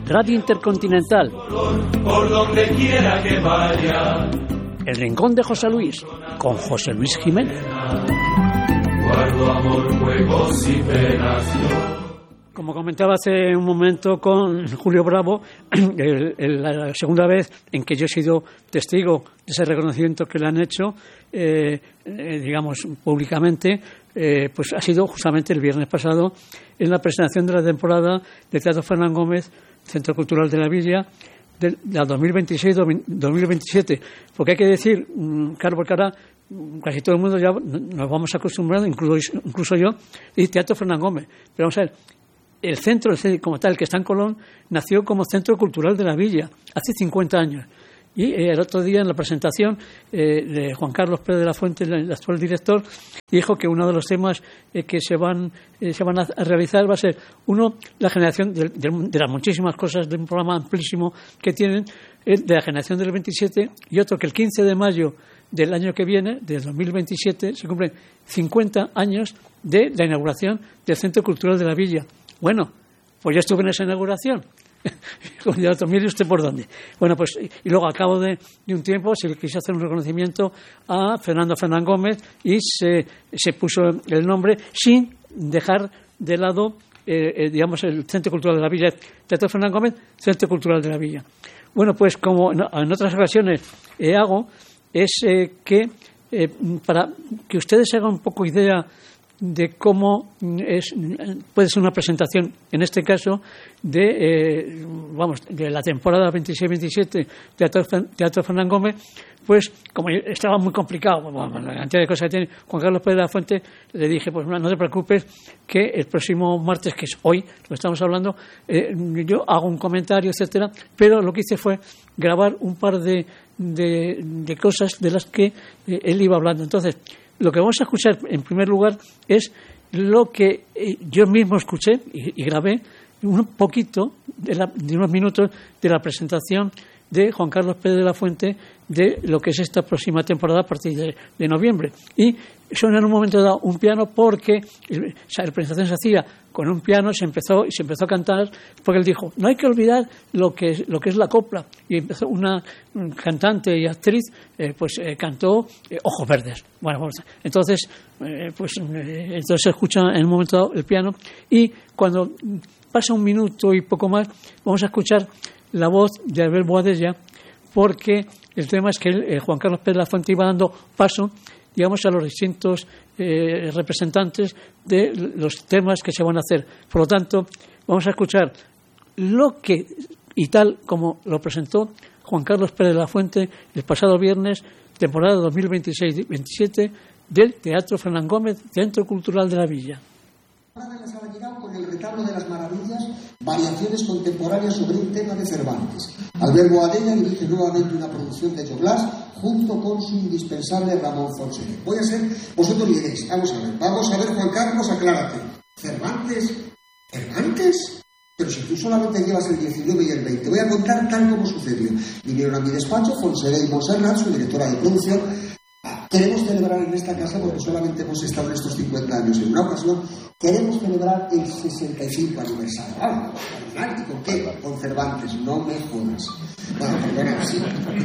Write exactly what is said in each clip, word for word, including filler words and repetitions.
Radio Intercontinental. Por donde quiera que vaya. El Rincón de José Luis, con José Luis Jiménez. Guardo amor, juegos y penas. Como comentaba hace un momento con Julio Bravo, el, el, la segunda vez en que yo he sido testigo de ese reconocimiento que le han hecho, eh, eh, digamos, públicamente, eh, pues ha sido justamente el viernes pasado en la presentación de la temporada de Teatro Fernán Gómez, Centro Cultural de la Villa, de la dos mil veintiséis dos mil veintisiete. Porque hay que decir, claro, porque ahora casi todo el mundo ya nos vamos acostumbrando, incluso, incluso yo, y Teatro Fernán Gómez. Pero vamos a ver, el centro como tal, que está en Colón, nació como Centro Cultural de la Villa hace cincuenta años. Y eh, el otro día en la presentación eh, de Juan Carlos Pérez de la Fuente, el actual director, dijo que uno de los temas eh, que se van eh, se van a, a realizar va a ser, uno, la generación de, de, de las muchísimas cosas de un programa amplísimo que tienen, eh, de la generación del veintisiete, y otro que el quince de mayo del año que viene, de dos mil veintisiete, se cumplen cincuenta años de la inauguración del Centro Cultural de la Villa. Bueno, pues yo estuve en esa inauguración. Mire usted por dónde. Bueno, pues y luego a cabo de, de un tiempo se le quiso hacer un reconocimiento a Fernando Fernán Gómez y se, se puso el nombre sin dejar de lado, eh, eh, digamos, el Centro Cultural de la Villa. Teatro Fernán Gómez, Centro Cultural de la Villa. Bueno, pues como en, en otras ocasiones eh, hago, es eh, que eh, para que ustedes se hagan un poco idea de cómo es, puede ser una presentación, en este caso, de eh, vamos de la temporada veintiséis veintisiete Teatro, Teatro Fernán Gómez, pues como estaba muy complicado, bueno, la cantidad de cosas que tiene Juan Carlos Pérez de la Fuente, le dije, pues no te preocupes, que el próximo martes, que es hoy, lo estamos hablando, eh, yo hago un comentario, etcétera, pero lo que hice fue grabar un par de, de, de cosas de las que eh, él iba hablando. Entonces, lo que vamos a escuchar en primer lugar es lo que yo mismo escuché y, y grabé un poquito de, la, de unos minutos de la presentación de Juan Carlos Pérez de la Fuente de lo que es esta próxima temporada a partir de, de noviembre. Y suena en un momento dado un piano porque o sea, la presentación se hacía con un piano, se empezó y se empezó a cantar porque él dijo, no hay que olvidar lo que, lo que es la copla. Y empezó una cantante y actriz, eh, pues eh, cantó eh, Ojos Verdes. Bueno, pues, entonces, eh, pues eh, entonces se escucha en un momento dado el piano y cuando pasa un minuto y poco más, vamos a escuchar la voz de Albert Boadella, porque el tema es que él, eh, Juan Carlos Pérez de la Fuente iba dando paso, digamos, a los distintos eh, representantes de los temas que se van a hacer. Por lo tanto, vamos a escuchar lo que, y tal como lo presentó Juan Carlos Pérez de la Fuente el pasado viernes, temporada dos mil veintiséis veintisiete, del Teatro Fernán Gómez, Centro Cultural de la Villa. Ha llegado con el retablo de las maravillas, variaciones contemporáneas sobre un tema de Cervantes. Albert Boadella dirige nuevamente una producción de Joglás junto con su indispensable Ramón Fonseca. Voy a ser, vosotros diréis, vamos a ver, vamos a ver, Juan Carlos, aclárate. ¿Cervantes? ¿Cervantes? Pero si tú solamente llevas el diecinueve y el veinte, voy a contar tal como sucedió. Vinieron a mi despacho Fonseca y Montserrat, su directora de producción. Queremos celebrar en esta casa, porque solamente hemos estado en estos cincuenta años en una ocasión, queremos celebrar el sesenta y cinco aniversario. Ah, ¿y con qué? Con Cervantes, no me jodas. Bueno, perdona, sí.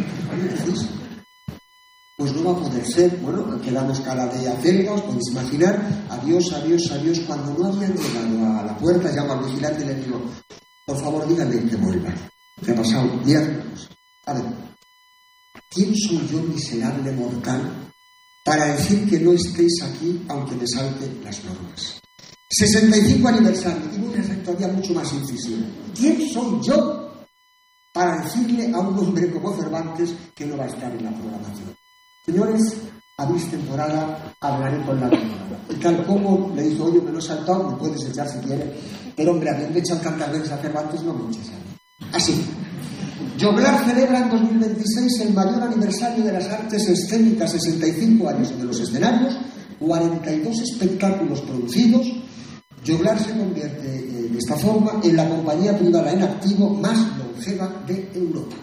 Pues no va a poder ser. Bueno, quedamos cara de acelga, os podéis imaginar. Adiós, adiós, adiós. Cuando no habían llegado a la puerta, llamo al vigilante y le digo, por favor, díganle que vuelvan. ¿Qué ha pasado? Diez. A ver, ¿quién soy yo, miserable mortal, para decir que no estéis aquí aunque me salten las normas? sesenta y cinco aniversario, y voy a hacer todavía mucho más incisivo. ¿Quién soy yo para decirle a un hombre como Cervantes que no va a estar en la programación? Señores, habéis temporada, hablaré con la temporada. Y tal como le dijo, oye, me lo he saltado, me puedes echar si quieres, pero hombre, habiendo echado tantas veces a Cervantes, no me eches a mí. Así. Joglás celebra en dos mil veintiséis el mayor aniversario de las artes escénicas, sesenta y cinco años de los escenarios, cuarenta y dos espectáculos producidos. Joglás se convierte eh, de esta forma en la compañía privada en activo más longeva de Europa.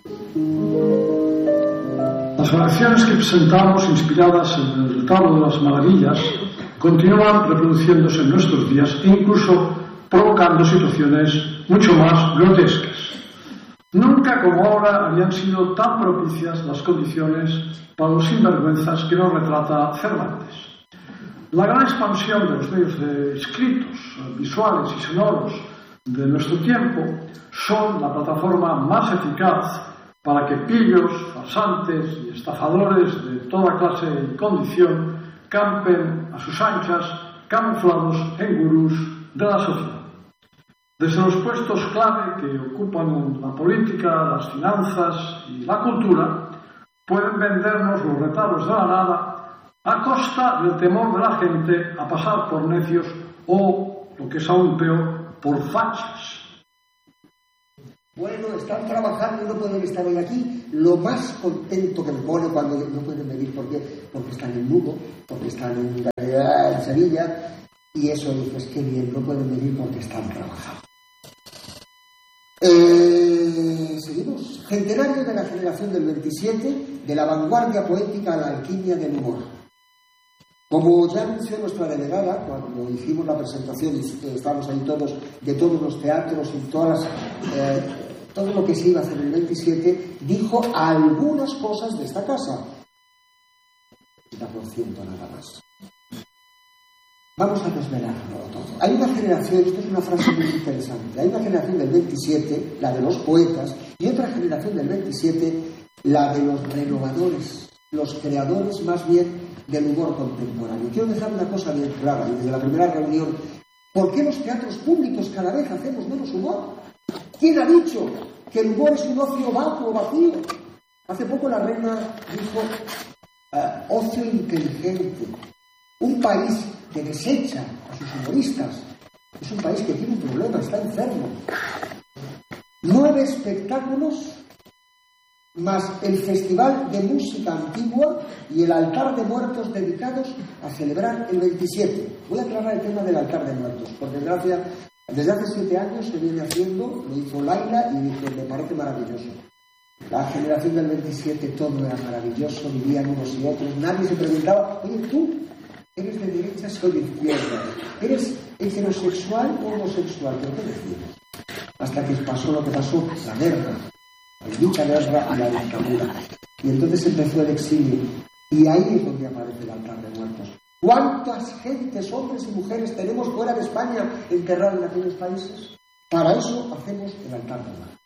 Las variaciones que presentamos, inspiradas en el retablo de las maravillas, continúan reproduciéndose en nuestros días e incluso provocando situaciones mucho más grotescas. Nunca como ahora habían sido tan propicias las condiciones para los sinvergüenzas que nos retrata Cervantes. La gran expansión de los medios de escritos, visuales y sonoros de nuestro tiempo son la plataforma más eficaz para que pillos, farsantes y estafadores de toda clase y condición campen a sus anchas, camuflados en gurús de la sociedad. Desde los puestos clave que ocupan la política, las finanzas y la cultura, pueden vendernos los retablos de la nada a costa del temor de la gente a pasar por necios o, lo que es aún peor, por fachas. Bueno, están trabajando y no pueden estar hoy aquí. Lo más contento que me pone cuando no pueden venir, ¿por qué? Porque están en Lugo, porque están en, en Sevilla, y eso dices, qué bien, no pueden venir porque están trabajando. Eh, seguimos. Centenario de la generación del veintisiete, de la vanguardia poética a la alquimia del humor. Como ya anunció nuestra delegada, cuando hicimos la presentación, y estábamos ahí todos, de todos los teatros y todas las, eh, todo lo que se iba a hacer en el veintisiete, dijo algunas cosas de esta casa. treinta por ciento nada más. Vamos a desvelarlo todo. Hay una generación, esto es una frase muy interesante, hay una generación del veintisiete, la de los poetas, y otra generación del veintisiete, la de los renovadores, los creadores más bien del humor contemporáneo. Quiero dejar una cosa bien clara, y desde la primera reunión, ¿por qué los teatros públicos cada vez hacemos menos humor? ¿Quién ha dicho que el humor es un ocio vacuo, vacío? Hace poco la reina dijo uh, ocio inteligente. Un país que desecha a sus humoristas es un país que tiene un problema, está enfermo. Nueve espectáculos más el Festival de Música Antigua y el Altar de Muertos dedicados a celebrar el veintisiete. Voy a aclarar el tema del Altar de Muertos. Por desgracia, desde hace siete años se viene haciendo, lo hizo Laila y dije, me parece maravilloso. La generación del veintisiete todo era maravilloso, vivían unos y otros, nadie se preguntaba, oye, tú, ¿eres de derechas o de izquierdas? ¿Eres heterosexual o homosexual? ¿Pero qué decimos? Hasta que pasó lo que pasó, la guerra. La dicha guerra y la dictadura. Y entonces empezó el exilio. Y ahí es donde aparece el altar de muertos. ¿Cuántas gentes, hombres y mujeres tenemos fuera de España enterrados en aquellos países? Para eso hacemos el altar de muertos.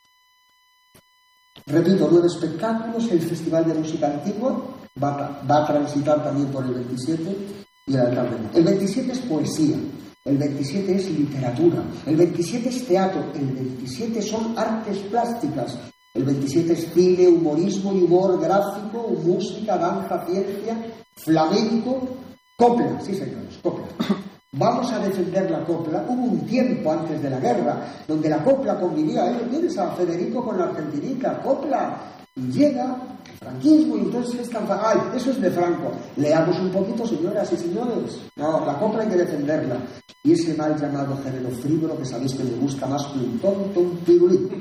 Repito, nueve espectáculos, el Festival de Música Antigua va a, va a transitar también por el veintisiete y el altar de muertos. El veintisiete es poesía. El veintisiete es literatura. El veintisiete es teatro. El veintisiete son artes plásticas. El veintisiete es cine, humorismo y humor gráfico, música, danza, ciencia, flamenco, copla, sí señores, copla. Vamos a defender la copla. Hubo un tiempo antes de la guerra donde la copla convivía, ¿eh? Tienes a Federico con la argentinita, copla, y llega el franquismo y entonces es tan... ¡Ay, eso es de Franco! Leamos un poquito, señoras y señores. No, la copla hay que defenderla. Y ese mal llamado género frívolo que sabéis que me gusta más que un tonto, un pirulito.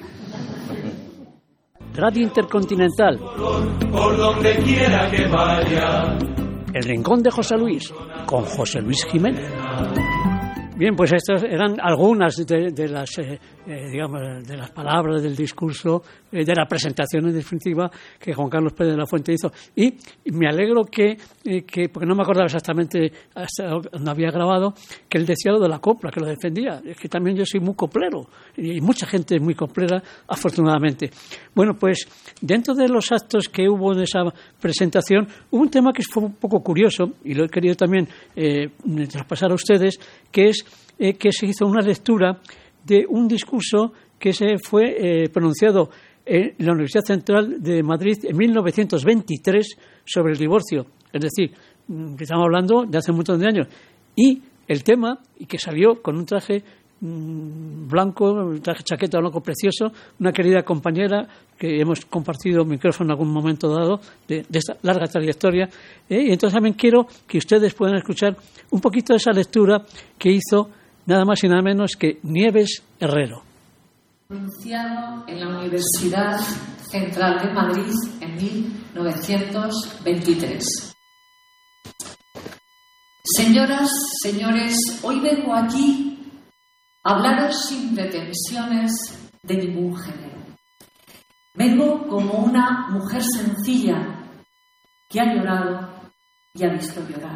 Radio Intercontinental. Por donde quiera que vaya. El Rincón de José Luis, con José Luis Jiménez. Bien, pues estas eran algunas de, de las eh, eh, digamos de las palabras del discurso, eh, de la presentación en definitiva que Juan Carlos Pérez de la Fuente hizo. Y, y me alegro que, eh, que, porque no me acordaba exactamente hasta donde había grabado, que él decía lo de la copla, que lo defendía. Es que también yo soy muy coplero, y mucha gente es muy coplera, afortunadamente. Bueno, pues dentro de los actos que hubo en esa presentación, hubo un tema que fue un poco curioso, y lo he querido también eh, traspasar a ustedes, que es eh, que se hizo una lectura de un discurso que se fue eh, pronunciado en la Universidad Central de Madrid en mil novecientos veintitrés sobre el divorcio. Es decir, que estamos hablando de hace un montón de años. Y el tema, y que salió con un traje mmm, blanco, un traje chaqueta blanco precioso, una querida compañera que hemos compartido micrófono en algún momento dado de, de esta larga trayectoria. ¿eh? Y entonces también quiero que ustedes puedan escuchar un poquito de esa lectura que hizo nada más y nada menos que Nieves Herrero. Pronunciado en la Universidad Central de Madrid en mil novecientos veintitrés. Señoras, señores, hoy vengo aquí hablaros sin pretensiones de ningún género. Vengo como una mujer sencilla que ha llorado y ha visto llorar.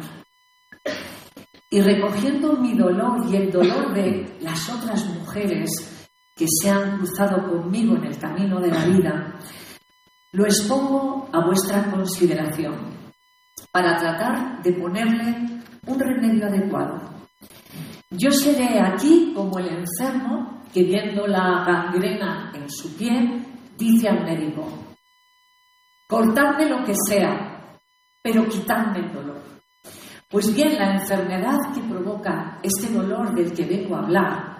Y recogiendo mi dolor y el dolor de las otras mujeres que se han cruzado conmigo en el camino de la vida, lo expongo a vuestra consideración para tratar de ponerle un remedio adecuado. Yo seré aquí como el enfermo que, viendo la gangrena en su pie, dice al médico: cortadme lo que sea, pero quitadme el dolor. Pues bien, la enfermedad que provoca este dolor del que vengo a hablar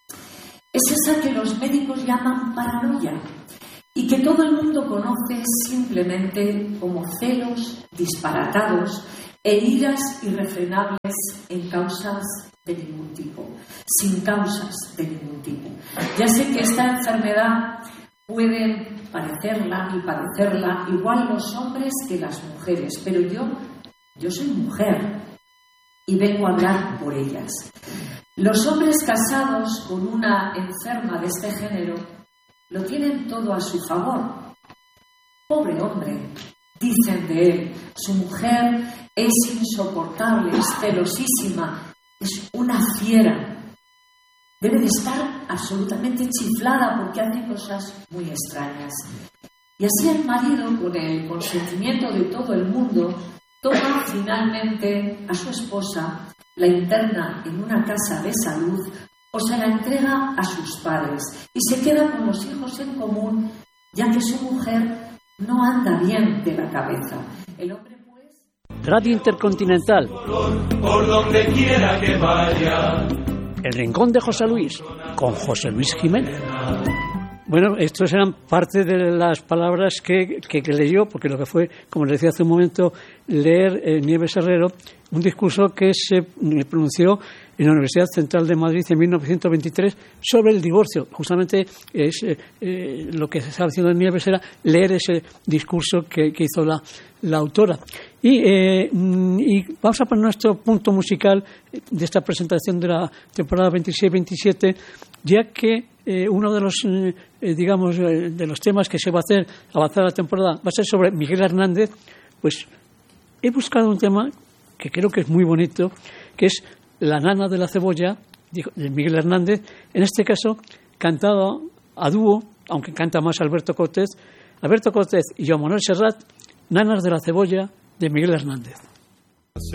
es esa que los médicos llaman paranoia y que todo el mundo conoce simplemente como celos disparatados e iras irrefrenables en causas de ningún tipo, sin causas de ningún tipo. Ya sé que esta enfermedad pueden parecerla y padecerla igual los hombres que las mujeres, pero yo, yo soy mujer y vengo a hablar por ellas. Los hombres casados con una enferma de este género lo tienen todo a su favor. Pobre hombre, dicen de él, su mujer es insoportable, es celosísima, es una fiera. Debe de estar absolutamente chiflada porque hace cosas muy extrañas. Y así el marido, con el consentimiento de todo el mundo, toma finalmente a su esposa, la interna en una casa de salud o se la entrega a sus padres y se queda con los hijos en común, ya que su mujer no anda bien de la cabeza. El hombre, pues... Radio Intercontinental. Por donde quiera que vaya. El Rincón de José Luis, con José Luis Jiménez. Bueno, estas eran parte de las palabras que, que, que leyó, porque lo que fue, como les decía hace un momento, leer eh, Nieves Herrero, un discurso que se pronunció en la Universidad Central de Madrid en mil novecientos veintitrés sobre el divorcio. Justamente es eh, eh, lo que se estaba haciendo en Nieves era leer ese discurso que, que hizo la, la autora. Y, eh, y vamos a poner nuestro punto musical de esta presentación de la temporada veintiséis veintisiete, ya que eh, uno de los, eh, digamos, eh, de los temas que se va a hacer avanzar la temporada va a ser sobre Miguel Hernández. Pues he buscado un tema que creo que es muy bonito, que es La nana de la cebolla, de Miguel Hernández, en este caso cantado a dúo, aunque canta más Alberto Cortés, Alberto Cortés y Joan Manuel Serrat, Nanas de la cebolla, de Miguel Hernández.